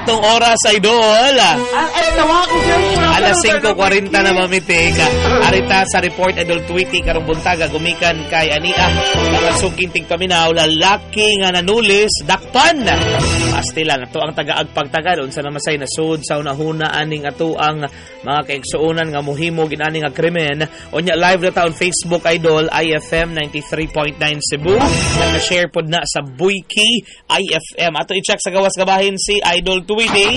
Atong oras, idol. Alas 5:40 na mamitik. Arita sa report, idol Tweety, karong buntaga, gumikan kay Ania. Mga sukinting paminaw, lalaki nga nanulis, dakpan. Pastilan, ato ang taga-agpagtaga, unsa na masay nasud sa unahuna aning ato ang mga kaigsuunan nga muhimo ginani nga krimen. Onya live na taon Facebook, idol, IFM 93.9 Cebu. Naka-share pod na sa Buiki IFM. Ato i-check sa gawas-gabahin si Idol Tweety.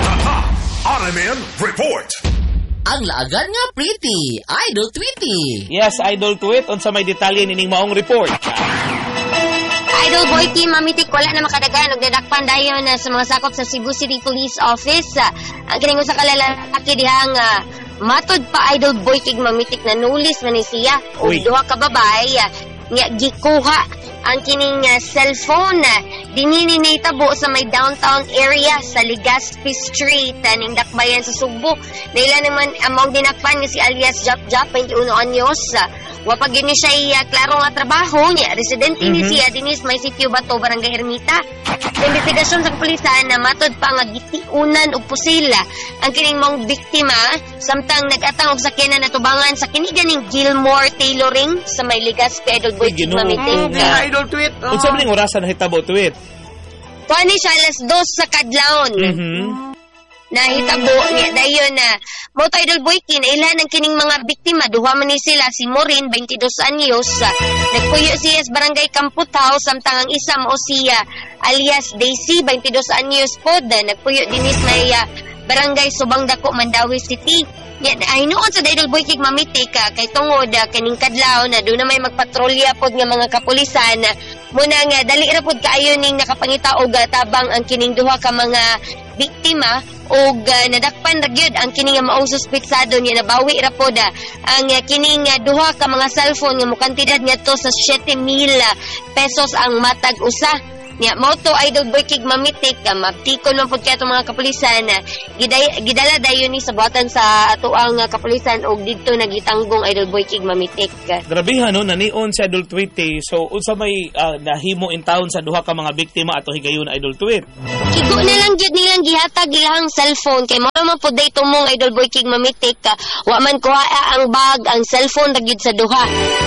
RMN Report. Ang laagan nga pretty, Idol Tweety. Yes, Idol Tweet, unsa may detalye nining maong report. Idol Boyki, mamitik, wala na makadagan. Nagdadakpan dayon sa mga sakop sa Cebu City Police Office. Ang kiningo sa kalalaki dihang matod pa Idol Boyki, mamitik na nulis man ni siya. O duha ka babay, nga gikuha ang kining cellphone dinini na itabo sa may downtown area sa Legazpi Street ning dakbayan sa Subo. Naila naman among dinakpan nga si alias Jap Jap, 21 anyos. Wapag yun siya klaro nga trabaho niya. Residente ni siya dinis may sitio Bato, Barangay Ermita. Sa investigasyon sa kapulisan na matod pa nga gitiunan og pusila ang kining mong biktima samtang nag-atang og sakyanan na tubangan sa kini ganing Gilmore Tailoring sa may Legazpi. Idol Boyki, mamiting ka. Idol Tweet. Unsa man ning orasan nahitabo, Tweet? Kuani siya alas 2 sa kadlawon. Nahitabo niya dayon na mo Idol Boyki na ilan ang kining mga biktima. Duha man ni sila, si Morin 22 anyos, nagpuyo siya sa Barangay Kamputaw, samtang ang isa mo siya alias Daisy 22 anyos pod, nagpuyo dinis may Barangay Subang Dako, Mandawi City. Ay noon sa Idol Boyki mamitik kay tungod kaning kadlaw na doon na may magpatrolya pod nga mga kapulisan. Muna nga dali ra pod kaayo ning nakapangita og tabang ang kining duha ka mga biktima og nadakpan ra gyud ang kining maong suspetsado niya. Nabawi ra pod ang kining duha ka mga cellphone nga mokantidad ngadto sa 7,000 pesos ang matag usa. Nya moto Idol Boyki mamitik maptikon man pud kay atong mga kapulisan gidala dayon ni sa buhatan sa atoang kapulisan og didto nagitanggong Idol Boyki mamitik. Grabehan no nanion si Idol Tweety. So unsa may nahimo in town sa duha ka mga biktima ato higayon, Idol Tweet? Kigo na lang gyud nilang gihatag ilang cellphone kay mao man pud day tumong Idol Boyki mamitik wa man kuha ang bag ang cellphone ra gyud sa duha.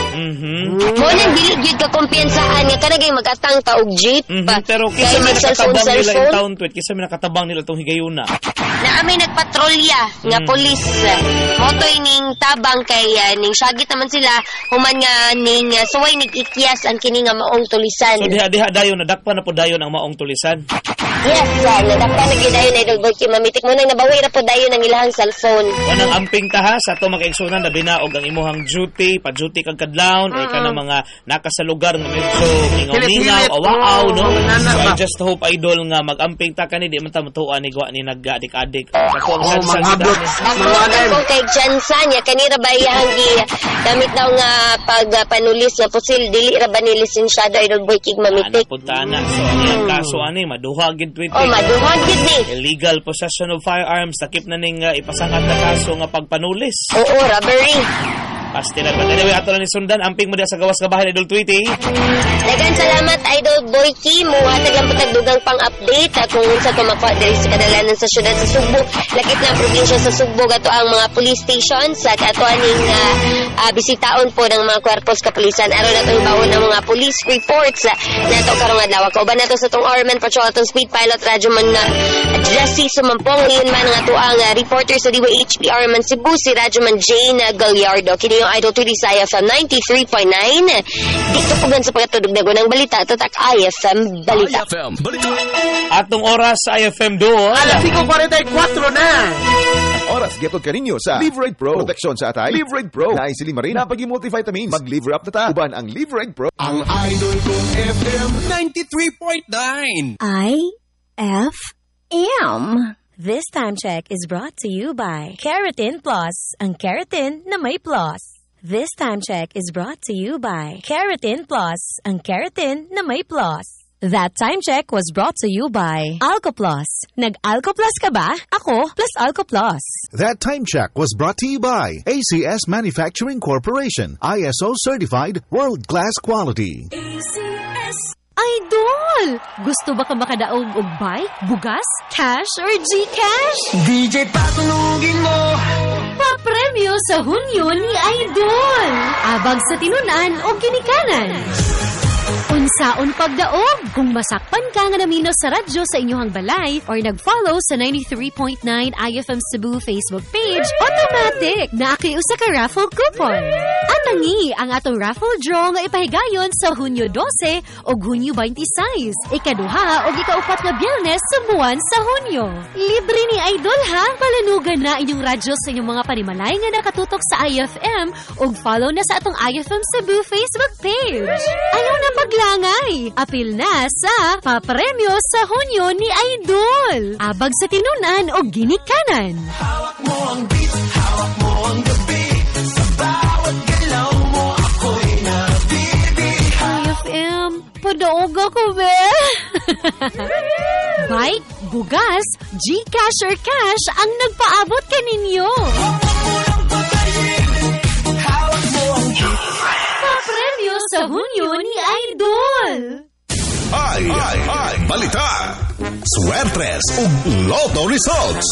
Mo nang dili gyud ka kumpiyansaan nga kanagay mag-atang ta og jeep. Pero kisa may nakatabang nila in town, Tweet, kisa may nakatabang nila itong higayuna. Naamay nagpatrolya nga polis. Moto ining tabang kay ning syagit naman sila human nga ning suway nag-ikyas ang kini nga maong tulisan. So diha dayon nadakpan na po dayon ang maong tulisan. Yes, nadakpan na gyud dayon Idol Boyki mamitik mo nang nabawi ra po dayon ang ilahang cellphone. Wanang amping ta sa ato makaigsunan na binaog ang imuhang duty, pa-duty kag kadlawon ay kana mga naka sa lugar nga medyo mingaw-mingaw, awaaw no. So I just hope Idol nga mag-amping ta kani di man ta matuan ni gwa ni nag-adik-adik. Ako ang magabot. Ako kay Jansan ya kanira ba yang gamit daw nga pagpanulis nga pusil dili ra ba ni lisensyado Idol Boyki mamitik. Punta na. So ang kaso ani maduha gid Tweety. Maduha gid ni. Illegal possession of firearms, takip na ning ipasangat na kaso nga pagpanulis. Oo, robbery. Pastilan. But anyway, ato lang ni sundan. Amping mo diya sa gawas kabahan, Idol Tweety. Dagan salamat, Idol Boyki. Muhatag lang patagdugang pang-update kung sa tumakwa diri sa kadalanan sa syudad sa Subo. Lakip ng probinsya sa Subo. Gato ang mga police stations at ato aning bisitaon po ng mga kwarpos kapulisan. Araw na itong bawon ng mga police reports na ito karong adlaw. Kauban na ito sa itong Orman Patrol, itong Speed Pilot, Radyo man na Jesse Sumampong. Ngayon man nga ito ang reporter sa DYHPR man Cebu, si Radyo man Jane Gallardo. Kini yung Idol Tweety sa IFM 93.9. Dito po gan sa pagkatudog na gunang balita. Tatak IFM Balita. Atong oras sa IFM 2. Alas 5:44 na. Oras getod kaninyo sa Live Right Pro. Proteksyon sa atay. Live Right Pro. Naisili marin na pag-multivitamins. Mag-Live Up na ta. Uban ang Live Right Pro. Ang Idol ko FM 93.9 IFM. This time check is brought to you by Keratin Plus, ang keratin na may plus. This time check is brought to you by Keratin Plus, ang keratin na may plus. That time check was brought to you by Alcoplus. Nag-Alcoplus ka ba? Ako plus Alcoplus. That time check was brought to you by ACS Manufacturing Corporation. ISO certified, world-class quality. ACS Idol! Gusto ba ka makadaog og bike, bugas, cash, or Gcash? DJ patulugin mo. Papremyo sa Hunyo ni Idol! Abag sa tinunan o ginikanan. Unsaon pagdaog kung masakpan ka nga namino sa radyo sa inyong balay or nag-follow sa 93.9 IFM Cebu Facebook page, automatic na usa ka raffle coupon. Anangi ang atong raffle draw nga ipahigayon sa Hunyo 12 o Hunyo 26, ikaduha o ikaupat nga Biyernes sa buwan sa Hunyo. Libre ni Idol ha, palanugan na inyong radyo sa inyong mga panimalay nga nakatutok sa IFM o follow na sa atong IFM Cebu Facebook page. Ayaw na maglangay, apil na sa papremyo sa Hunyo ni Idol. Abag sa tinunan o ginikanan. Hawak mo ang beat, hawak mo ang gabi. Sa bawat galaw mo ako'y nabibig. IFM, padaog ako be. Bike, bugas, Gcash or cash ang nagpaabot kaninyo. Hawak mo ang beat. Papremyo sa Hunyo ni Idol. Ay, balita! Swertres ug Lotto results!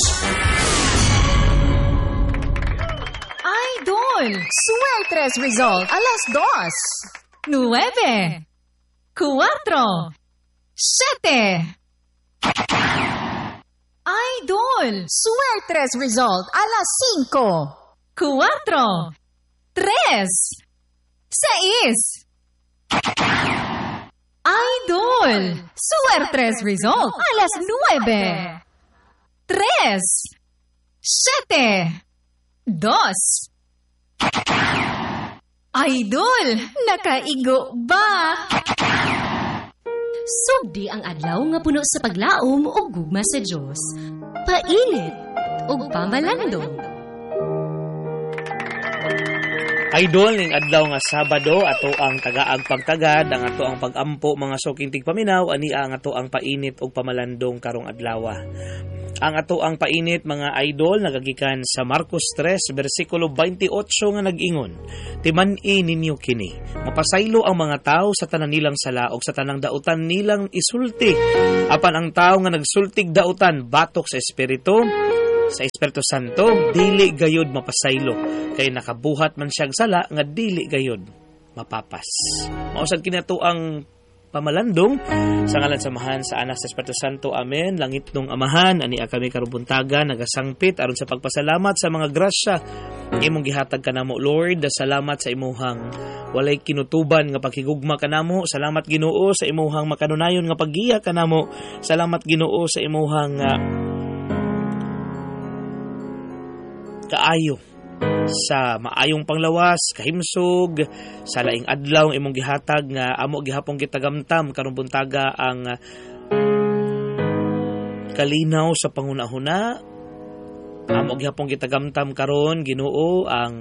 Idol! Suertres result alas 2, 9, 4, 7. Idol! Suertres result alas 5, 4, 3, 6. Idol! Suertres result alas 9, 3, 7, 2. Idol! Nakaigo ba? Sugdi ang adlaw nga puno sa paglaom o gugma sa Diyos. Painit o pamalandong. Idol ning adlaw nga Sabado ato ang tagaag pagtagad ang ato ang pagampo mga sukintig paminaw ani ang ato ang painit ug pamalandong karong adlaw. Ang ato ang painit mga idol nagagikan sa Marcos 3 bersikulo 28 nga nag-ingon, timan-i ninyo kini, mapasaylo ang mga tao sa tanan nilang sala ug sa tanang dautan nilang isulti. Apan ang tao nga nagsultig dautan batok sa Espiritu Santo, dili gayud mapasaylo, kay nakabuhat man siyang sala nga dili gayud mapapas. Mausag kinato ang pamalandong sa ngalan samahan sa Anak sa Espiritu Santo. Amen. Langit nung Amahan, ani kami karubuntaga nagasangpit aron sa pagpasalamat sa mga grasya imong gihatag kanamo Lord. Salamat sa imuhang walay kinutuban nga paghigugma kanamo. Salamat Ginoo sa imuhang makanunayon nga paggiya kanamo. Salamat Ginoo sa imuhang kaayo sa maayong panglawas, kahimsog, sa laing adlaw imong gihatag nga amo gihapon gitagamtam karon buntaga ang kalinaw sa panghunahuna. Amo gihapon gitagamtam karon Ginoo ang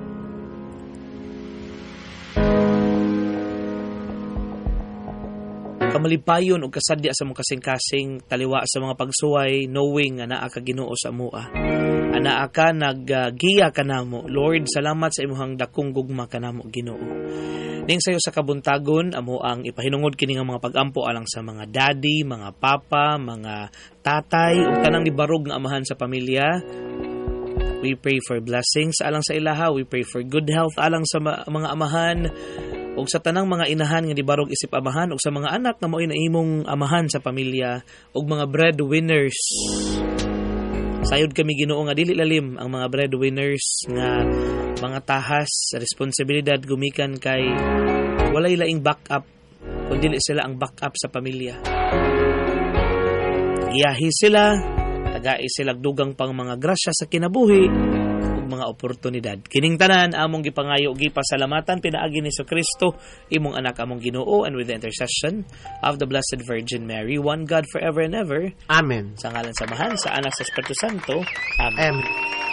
kamalipayon o kasadya sa mong kasing-kasing taliwa sa mga pagsuway, knowing nga naa ka Ginoo sa mua. Anaa ka naggiya kanamo. Lord, salamat sa imuhang dakong gugma kanamo Ginoo. Ning sayo sa kabuntagon amo ang ipahinungod kini nga mga pagampo alang sa mga daddy, mga papa, mga tatay ug tanang libarog nga amahan sa pamilya. We pray for blessings alang sa ilaha. We pray for good health alang sa mga amahan ug sa tanang mga inahan nga libarog isip amahan ug sa mga anak nga mo'y naimong amahan sa pamilya ug mga breadwinners. Sayod kami Ginoo nga dili lalim ang mga breadwinners nga mga tahas responsibilidad gumikan kay walay laing backup kundi sila ang backup sa pamilya. Iyahi sila, tagai sila dugang pang mga grasya sa kinabuhi ug mga oportunidad. Kining tanan among gipangayo ug gipasalamatan pinaagi ni Kristo imong anak among Ginoo, and with the intercession of the Blessed Virgin Mary, one God forever and ever. Amen. Sa ngalan samahan sa Anak sa Espiritu Santo. Amen.